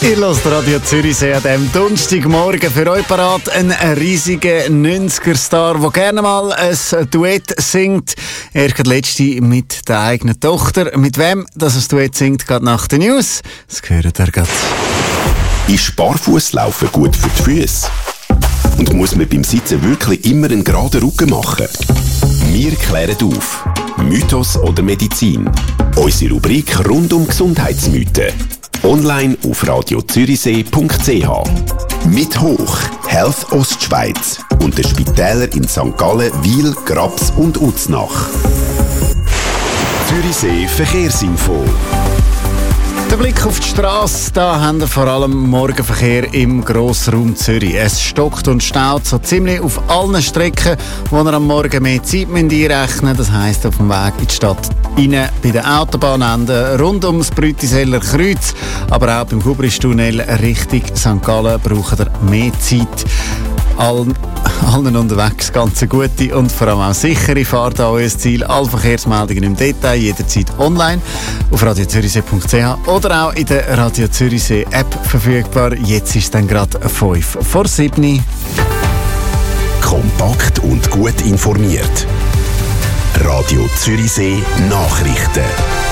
Ihr hört Radio Zürichsee an diesem Donnerstagmorgen. Für euch parat ein riesiger 90er-Star, der gerne mal ein Duett singt. Er hat letzte mit der eigenen Tochter. Mit wem das Duett singt, geht nach den News. Das gehört er gerade. Ist Barfußlaufen gut für die Füße? Und muss man beim Sitzen wirklich immer einen geraden Rücken machen? Wir klären auf. Mythos oder Medizin? Unsere Rubrik rund um Gesundheitsmythen. Online auf radiozürichsee.ch. Mit Hoch, Health Ostschweiz und den Spitälern in St. Gallen, Wil, Grabs und Uznach. Zürichsee Verkehrsinfo. Der Blick auf die Strasse, da haben wir vor allem Morgenverkehr im Grossraum Zürich. Es stockt und staut so ziemlich auf allen Strecken, wo ihr am Morgen mehr Zeit einrechnen müsst. Das heisst auf dem Weg in die Stadt rein, bei den Autobahnenden, rund ums Brütiseller Kreuz, aber auch beim Gubristunnel Richtung St. Gallen braucht ihr mehr Zeit. Allen unterwegs ganz eine gute und vor allem auch sichere Fahrt an euer Ziel. Alle Verkehrsmeldungen im Detail jederzeit online auf radiozürichsee.ch oder auch in der Radio Zürichsee App verfügbar. Jetzt ist es dann gerade 5:07. Kompakt und gut informiert. Radio Zürichsee Nachrichten.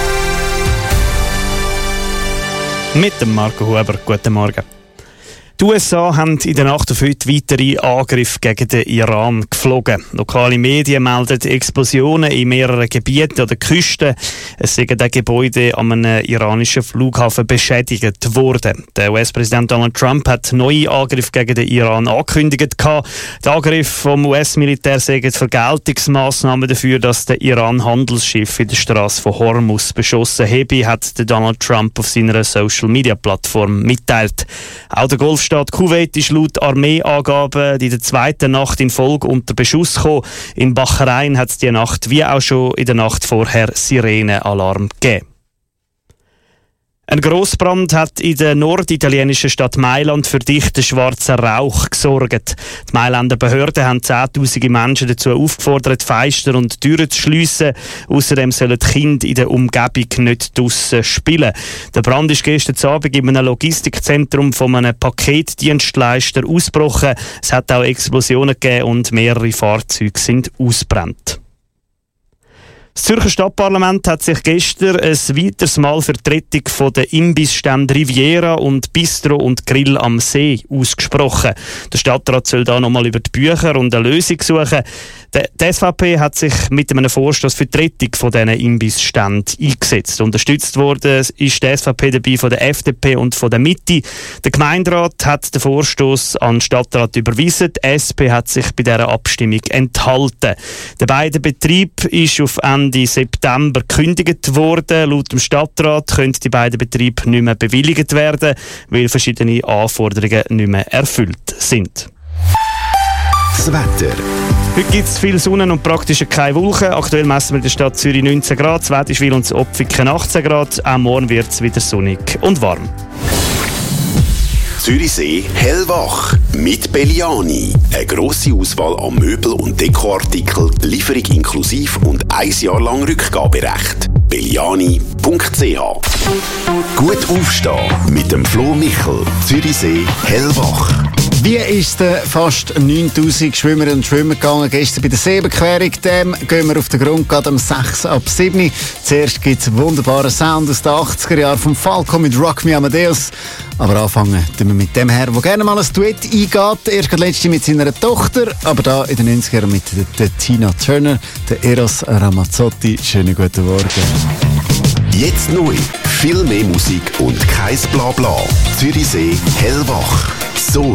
Mit dem Marco Huber. Guten Morgen. Die USA haben in der Nacht auf heute weitere Angriffe gegen den Iran geflogen. Lokale Medien melden Explosionen in mehreren Gebieten an der Küste. Es sind die Gebäude an einem iranischen Flughafen beschädigt worden. Der US-Präsident Donald Trump hat neue Angriffe gegen den Iran angekündigt. Der Angriff vom US-Militär sagt Vergeltungsmaßnahmen dafür, dass der Iran Handelsschiffe in der Straße von Hormuz beschossen habe, hat Donald Trump auf seiner Social-Media-Plattform mitteilt. Auch der Golfstaat Kuwait ist laut Armeeangaben in der zweiten Nacht in Folge unter Beschuss gekommen. In Bahrain hat es die Nacht wie auch schon in der Nacht vorher Sirenenalarm gegeben. Ein Grossbrand hat in der norditalienischen Stadt Mailand für dichten schwarzen Rauch gesorgt. Die Mailänder Behörden haben zehntausende Menschen dazu aufgefordert, Fenster und Türen zu schliessen. Außerdem sollen die Kinder in der Umgebung nicht draussen spielen. Der Brand ist gestern Abend in einem Logistikzentrum von einem Paketdienstleister ausgebrochen. Es hat auch Explosionen gegeben und mehrere Fahrzeuge sind ausgebrannt. Das Zürcher Stadtparlament hat sich gestern ein weiteres Mal für die Rettung von den Imbissständen Riviera und Bistro und Grill am See ausgesprochen. Der Stadtrat soll da nochmal über die Bücher und eine Lösung suchen. Die SVP hat sich mit einem Vorstoß für die Rettung von diesen Imbissständen eingesetzt. Unterstützt worden ist die SVP dabei von der FDP und von der Mitte. Der Gemeinderat hat den Vorstoß an den Stadtrat überwiesen. Die SP hat sich bei dieser Abstimmung enthalten. Der beide Betrieb ist auf Ende September gekündigt worden. Laut dem Stadtrat können die beiden Betriebe nicht mehr bewilligt werden, weil verschiedene Anforderungen nicht mehr erfüllt sind. Das Wetter. Heute gibt es viel Sonne und praktisch keine Wolken. Aktuell messen wir in der Stadt Zürich 19 Grad, Wädischwil und Opfiken 18 Grad. Auch morgen wird es wieder sonnig und warm. Zürichsee hellwach mit Belliani. Eine grosse Auswahl an Möbel- und Dekoartikeln, Lieferung inklusiv und 1 Jahr lang Rückgaberecht. belliani.ch. Gut aufstehen mit dem Flo Michel. Zürichsee hellwach. Wie ist es fast 9000 Schwimmerinnen und Schwimmer gegangen gestern bei der Seeüberquerung? Dem gehen wir auf den Grund, gerade um 6 ab 7. Zuerst gibt es einen wunderbaren Sound aus den 80er Jahren vom Falco mit Rock Me Amadeus. Aber anfangen tun wir mit dem Herr, der gerne mal ein Duett eingeht. Erst letzte mit seiner Tochter, aber da in den 90er Jahren mit der Tina Turner, der Eros Ramazzotti. Schönen guten Morgen. Jetzt neu. Viel mehr Musik und kein Blabla. Zürichsee hellwach. So